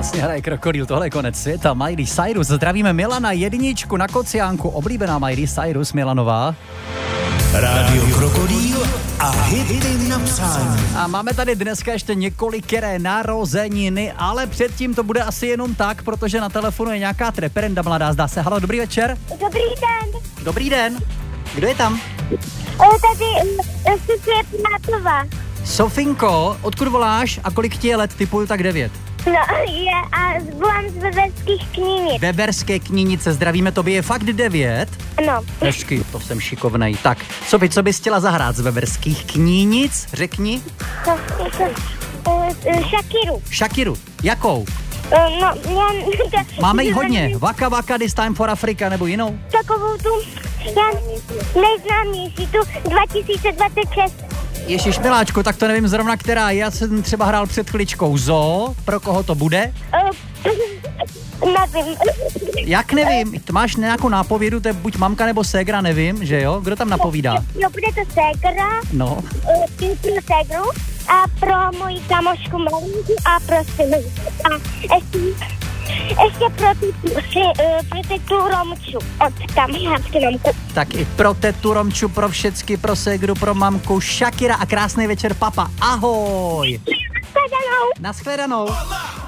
Krásně hraje Krokodýl, tohle je konec světa. Miley Cyrus, zdravíme Milana, jedničku na kociánku, oblíbená Miley Cyrus, Milanová. Rádio Krokodýl a hity na přání. A máme tady dneska ještě několikeré narozeniny, ale předtím to bude asi jenom tak, protože na telefonu je nějaká treperenda mladá, zdá se. Halo, dobrý večer. Dobrý den. Dobrý den. Kdo je tam? Tady Sofie Pnátová. Sofinko, odkud voláš a kolik ti je let? Typuju tak 9. No, a volám z Veverských Knínic. Veverské Knínice, zdravíme, tobě je fakt 9? No. Hezky, to jsem šikovnej. Tak, Sofi, co bys chtěla zahrát z Veverských Knínic? Řekni. Shakiru. Jakou? Máme jí hodně. Waka Waka, This Time for Africa, nebo jinou? Takovou tu, nejznámější, tu 2026. Ježiš, miláčku, tak to nevím zrovna, která. Já jsem třeba hrál před chviličkou Zoo. Pro koho to bude? Nevím. Jak nevím? Máš nějakou nápovědu, to je buď mamka nebo ségra, nevím, že jo? Kdo tam napovídá? No, bude to ségra. No. Pro ségru a pro moji kamošku Marinku a pro synu. A ještě pro tetu Romču od kamarádky mamku. Tak i pro tetu Romču, pro všecky, pro ségru, pro mamku, Shakira a krásný večer, papa. Ahoj! Naschledanou. Naschledanou.